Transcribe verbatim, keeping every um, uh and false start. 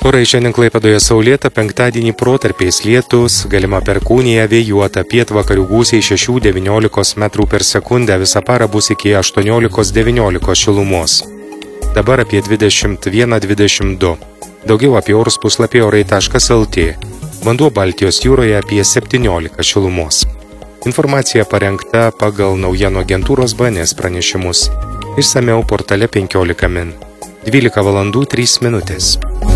Orai šiandien Klaipėdoje saulėta, penktadienį protarpiais lietus, galima perkūnija, vėjuota, pietvakarių gūsiai šešių devyniolikos metrų per sekundę, visą parą bus iki aštuoniolikos devyniolikos šilumos. Dabar apie dvidešimt vienas dvidešimt du. Daugiau apie orus puslapį orai taškas lt. Vanduo Baltijos jūroje apie septyniolika šilumos. Informacija parengta pagal naujienų agentūros B N S pranešimus. Išsamiau portale penkiolika min. dvylika valandų trys minutės.